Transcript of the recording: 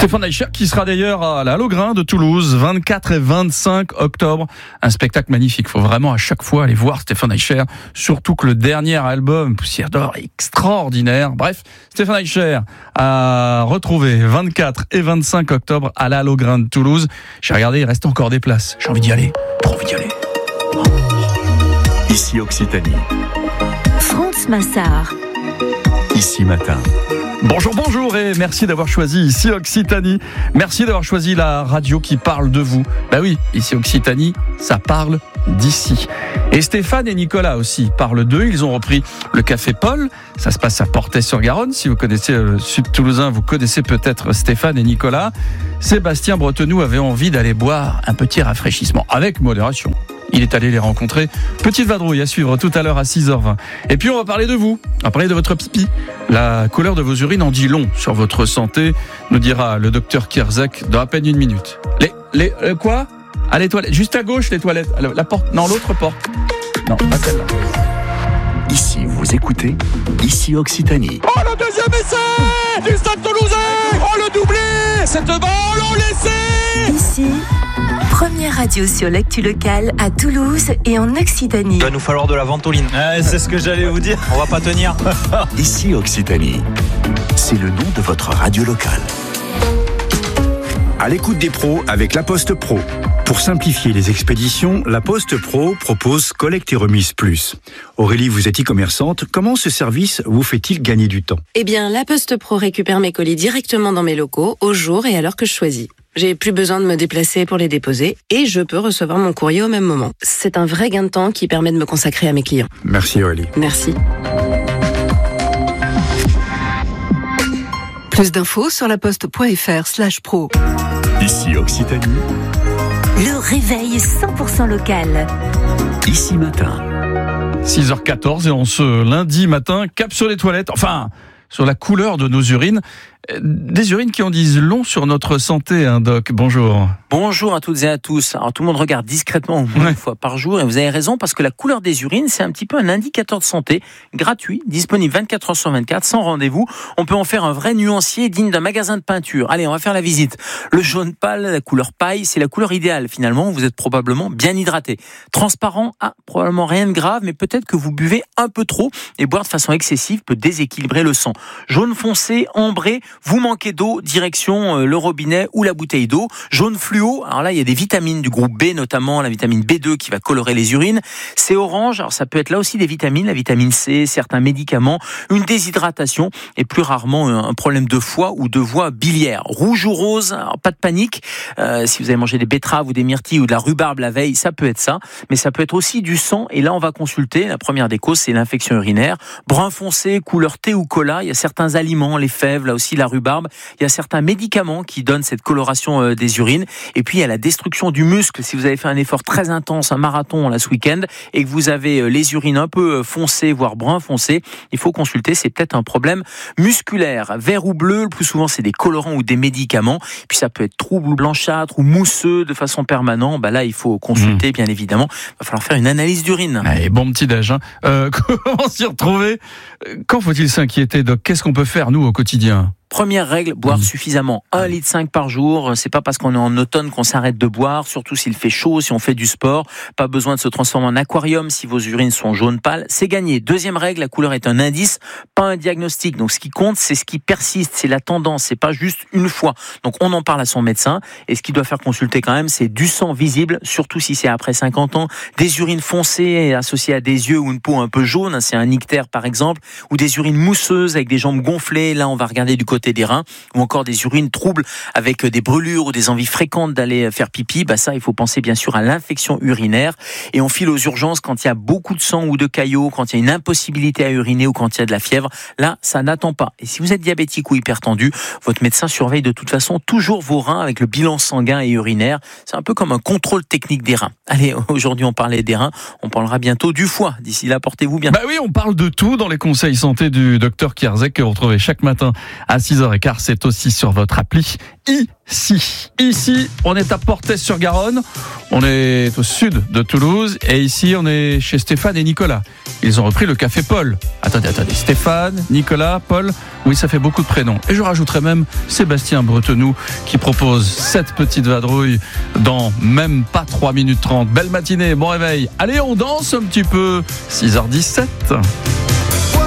Stéphane Eicher qui sera d'ailleurs à la Halograin de Toulouse, 24 et 25 octobre. Un spectacle magnifique. Il faut vraiment à chaque fois aller voir Stéphane Eicher. Surtout que le dernier album, Poussière d'or, est extraordinaire. Bref, Stéphane Eicher à retrouver 24 et 25 octobre à la Halograin de Toulouse. J'ai regardé, il reste encore des places. J'ai envie d'y aller. Trop envie d'y aller. Ici Occitanie. France Massard. Ici Matin. Bonjour et merci d'avoir choisi Ici Occitanie. Merci d'avoir choisi la radio qui parle de vous. Bah oui, Ici Occitanie, ça parle d'ici. Et Stéphane et Nicolas aussi parlent d'eux. Ils ont repris le Café Paul. Ça se passe à Portet-sur-Garonne. Si vous connaissez le sud toulousain, vous connaissez peut-être Stéphane et Nicolas. Sébastien Bretenoux avait envie d'aller boire un petit rafraîchissement, avec modération. Il est allé les rencontrer. Petite vadrouille à suivre tout à l'heure à 6h20. Et puis on va parler de vous. On va parler de votre pipi. La couleur de vos urines en dit long sur votre santé, nous dira le docteur Kierzek dans à peine une minute. Quoi ? Ah, les toilettes. Juste à gauche, les toilettes. La porte. Non, l'autre porte. Non, pas celle-là. Ici, vous écoutez Ici Occitanie. Oh, le deuxième essai du Stade Toulousain. Oh, le doublé. Cette balle, on l'essaie. Ici, première radio sur l'actu locale à Toulouse et en Occitanie. Il va nous falloir de la ventoline. C'est ce que j'allais vous dire. On va pas tenir. Ici Occitanie. C'est le nom de votre radio locale. À l'écoute des pros avec La Poste Pro. Pour simplifier les expéditions, La Poste Pro propose Collecte et Remise Plus. Aurélie, vous êtes e-commerçante. Comment ce service vous fait-il gagner du temps ? Eh bien, La Poste Pro récupère mes colis directement dans mes locaux, au jour et à l'heure que je choisis. J'ai plus besoin de me déplacer pour les déposer et je peux recevoir mon courrier au même moment. C'est un vrai gain de temps qui permet de me consacrer à mes clients. Merci Aurélie. Merci. Plus d'infos sur laposte.fr/pro. Ici Occitanie. Le réveil 100% local. Ici Matin. 6h14 et en ce lundi matin, cap sur les toilettes. Enfin, sur la couleur de nos urines. Des urines qui en disent long sur notre santé, hein, Doc. Bonjour. Bonjour à toutes et à tous. Alors tout le monde regarde discrètement au moins une fois par jour et vous avez raison parce que la couleur des urines c'est un petit peu un indicateur de santé gratuit, disponible 24 heures sur 24, sans rendez-vous. On peut en faire un vrai nuancier digne d'un magasin de peinture. Allez, on va faire la visite. Le jaune pâle, la couleur paille, c'est la couleur idéale finalement. Vous êtes probablement bien hydraté. Transparent, probablement rien de grave, mais peut-être que vous buvez un peu trop et boire de façon excessive peut déséquilibrer le sang. Jaune foncé, ambré, vous manquez d'eau, direction le robinet ou la bouteille d'eau. Jaune fluo, alors là il y a des vitamines du groupe B, notamment la vitamine B2 qui va colorer les urines. C'est orange, alors ça peut être là aussi des vitamines, la vitamine C, certains médicaments, une déshydratation et plus rarement un problème de foie ou de voie biliaire. Rouge ou rose, alors pas de panique, si vous avez mangé des betteraves ou des myrtilles ou de la rhubarbe la veille, ça peut être ça, mais ça peut être aussi du sang et là on va consulter. La première des causes c'est l'infection urinaire. Brun foncé, couleur thé ou cola, il y a certains aliments, les fèves, là aussi la rhubarbe, il y a certains médicaments qui donnent cette coloration des urines et puis il y a la destruction du muscle. Si vous avez fait un effort très intense, un marathon là ce week-end et que vous avez les urines un peu foncées voire brun foncé, il faut consulter, c'est peut-être un problème musculaire. Vert ou bleu, le plus souvent c'est des colorants ou des médicaments, puis ça peut être trouble ou blanchâtre ou mousseux de façon permanente, là il faut consulter bien évidemment, il va falloir faire une analyse d'urine. Allez, bon petit déj, hein. Comment s'y retrouver ? Quand faut-il s'inquiéter, Doc ? Qu'est-ce qu'on peut faire nous au quotidien ? Première règle, boire suffisamment. 1,5 litre par jour. C'est pas parce qu'on est en automne qu'on s'arrête de boire, surtout s'il fait chaud, si on fait du sport. Pas besoin de se transformer en aquarium si vos urines sont jaune pâle. C'est gagné. Deuxième règle, la couleur est un indice, pas un diagnostic. Donc ce qui compte, c'est ce qui persiste, c'est la tendance, c'est pas juste une fois. Donc on en parle à son médecin. Et ce qu'il doit faire consulter quand même, c'est du sang visible, surtout si c'est après 50 ans. Des urines foncées associées à des yeux ou une peau un peu jaune, c'est un ictère par exemple, ou des urines mousseuses avec des jambes gonflées. Là, on va regarder du côté des reins, ou encore des urines troubles avec des brûlures ou des envies fréquentes d'aller faire pipi, ça il faut penser bien sûr à l'infection urinaire et on file aux urgences quand il y a beaucoup de sang ou de caillots, quand il y a une impossibilité à uriner ou quand il y a de la fièvre. Là ça n'attend pas. Et si vous êtes diabétique ou hypertendu, votre médecin surveille de toute façon toujours vos reins avec le bilan sanguin et urinaire. C'est un peu comme un contrôle technique des reins. Allez, aujourd'hui on parlait des reins, on parlera bientôt du foie. D'ici là, portez-vous bien. Oui, on parle de tout dans les conseils santé du docteur Kierzek que vous retrouvez chaque matin à 6h. 6h15, c'est aussi sur votre appli Ici, on est à Portet-sur-Garonne. On est au sud de Toulouse. Et ici, on est chez Stéphane et Nicolas. Ils ont repris le Café Paul. Attendez. Stéphane, Nicolas, Paul. Oui, ça fait beaucoup de prénoms. Et je rajouterai même Sébastien Bretenoux qui propose cette petite vadrouille dans même pas 3 minutes 30. Belle matinée, bon réveil. Allez, on danse un petit peu. 6h17.